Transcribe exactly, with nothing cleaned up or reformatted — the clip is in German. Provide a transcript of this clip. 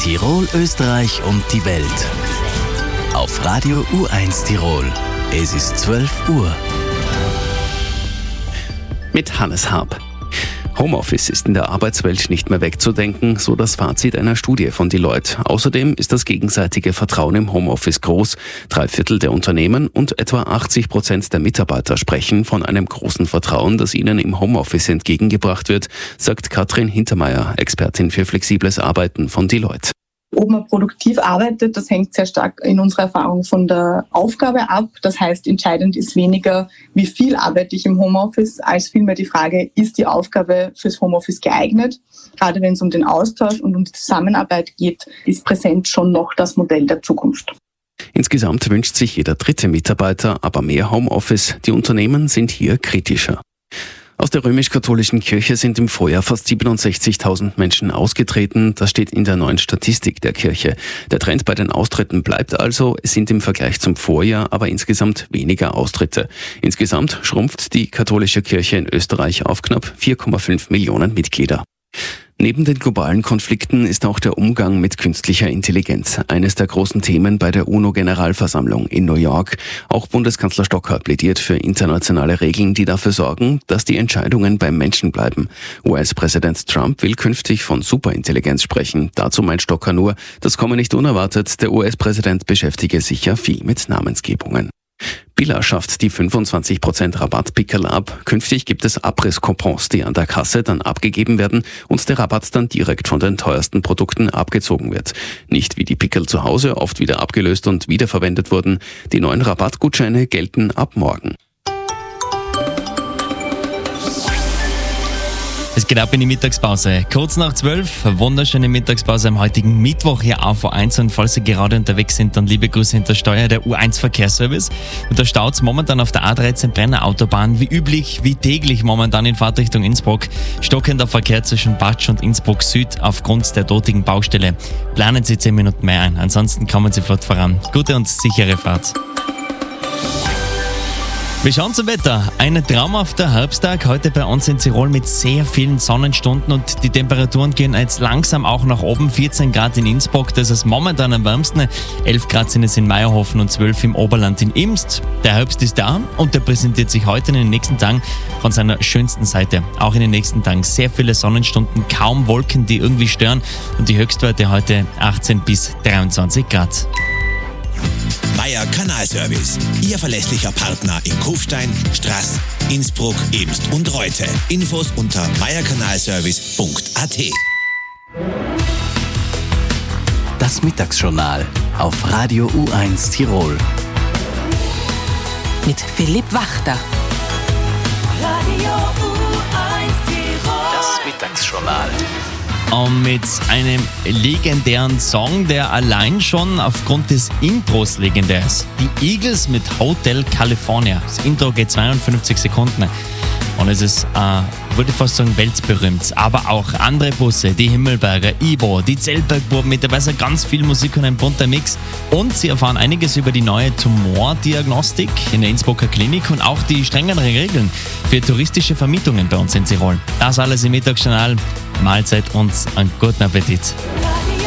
Tirol, Österreich und die Welt. Auf Radio U eins Tirol. Es ist zwölf Uhr. Mit Hannes Harp. Homeoffice ist in der Arbeitswelt nicht mehr wegzudenken, so das Fazit einer Studie von Deloitte. Außerdem ist das gegenseitige Vertrauen im Homeoffice groß. Drei Viertel der Unternehmen und etwa achtzig Prozent der Mitarbeiter sprechen von einem großen Vertrauen, das ihnen im Homeoffice entgegengebracht wird, sagt Katrin Hintermeier, Expertin für flexibles Arbeiten von Deloitte. Ob man produktiv arbeitet, das hängt sehr stark in unserer Erfahrung von der Aufgabe ab. Das heißt, entscheidend ist weniger, wie viel arbeite ich im Homeoffice, als vielmehr die Frage, ist die Aufgabe fürs Homeoffice geeignet? Gerade wenn es um den Austausch und um die Zusammenarbeit geht, ist Präsenz schon noch das Modell der Zukunft. Insgesamt wünscht sich jeder dritte Mitarbeiter aber mehr Homeoffice. Die Unternehmen sind hier kritischer. Aus der römisch-katholischen Kirche sind im Vorjahr fast siebenundsechzigtausend Menschen ausgetreten. Das steht in der neuen Statistik der Kirche. Der Trend bei den Austritten bleibt also. Es sind im Vergleich zum Vorjahr aber insgesamt weniger Austritte. Insgesamt schrumpft die katholische Kirche in Österreich auf knapp vier Komma fünf Millionen Mitglieder. Neben den globalen Konflikten ist auch der Umgang mit künstlicher Intelligenz eines der großen Themen bei der UNO-Generalversammlung in New York. Auch Bundeskanzler Stocker plädiert für internationale Regeln, die dafür sorgen, dass die Entscheidungen beim Menschen bleiben. U S-Präsident Trump will künftig von Superintelligenz sprechen. Dazu meint Stocker nur, das komme nicht unerwartet. Der U S-Präsident beschäftige sich ja viel mit Namensgebungen. Billa schafft die fünfundzwanzig Prozent Rabattpickerl ab. Künftig gibt es Abriss-Coupons, die an der Kasse dann abgegeben werden und der Rabatt dann direkt von den teuersten Produkten abgezogen wird. Nicht wie die Pickerl zu Hause oft wieder abgelöst und wiederverwendet wurden. Die neuen Rabattgutscheine gelten ab morgen. Es geht ab in die Mittagspause. Kurz nach zwölf, wunderschöne Mittagspause am heutigen Mittwoch hier auf U eins. Und falls Sie gerade unterwegs sind, dann liebe Grüße hinter Steuer, der U eins Verkehrsservice. Und da staut's momentan auf der A dreizehn Brenner Autobahn wie üblich, wie täglich momentan in Fahrtrichtung Innsbruck. Stockender Verkehr zwischen Batsch und Innsbruck Süd aufgrund der dortigen Baustelle. Planen Sie zehn Minuten mehr ein, ansonsten kommen Sie flott voran. Gute und sichere Fahrt. Wir schauen zum Wetter. Ein traumhafter Herbsttag heute bei uns in Tirol mit sehr vielen Sonnenstunden und die Temperaturen gehen jetzt langsam auch nach oben. vierzehn Grad in Innsbruck, das ist momentan am wärmsten. elf Grad sind es in Meierhofen und zwölf im Oberland in Imst. Der Herbst ist da und der präsentiert sich heute in den nächsten Tagen von seiner schönsten Seite. Auch in den nächsten Tagen sehr viele Sonnenstunden, kaum Wolken, die irgendwie stören und die Höchstwerte heute achtzehn bis dreiundzwanzig Grad. Meier Kanalservice, Ihr verlässlicher Partner in Kufstein, Straß, Innsbruck, Imst und Reute. Infos unter meierkanalservice punkt a t. Das Mittagsjournal auf Radio U eins Tirol. Mit Philipp Wachter. Radio U eins Tirol. Das Mittagsjournal. Und mit einem legendären Song, der allein schon aufgrund des Intros legendär ist. Die Eagles mit Hotel California. Das Intro geht zweiundfünfzig Sekunden. Und es ist, äh, würde fast sagen, weltberühmt. Aber auch andere Busse, die Himmelberger, Ibo, die Zeltbergbuben, mit dabei sind ganz viel Musik und ein bunter Mix. Und Sie erfahren einiges über die neue Tumordiagnostik in der Innsbrucker Klinik und auch die strengeren Regeln für touristische Vermietungen bei uns in Tirol. Das alles im Mittagsjournal. Mahlzeit und einen guten Appetit.